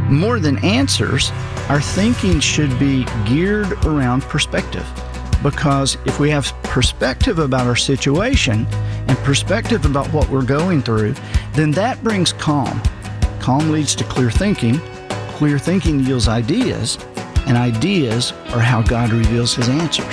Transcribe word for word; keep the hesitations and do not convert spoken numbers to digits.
More than answers, our thinking should be geared around perspective. Because if we have perspective about our situation and perspective about what we're going through, then that brings calm. Calm leads to clear thinking. Clear thinking yields ideas, and ideas are how God reveals His answers.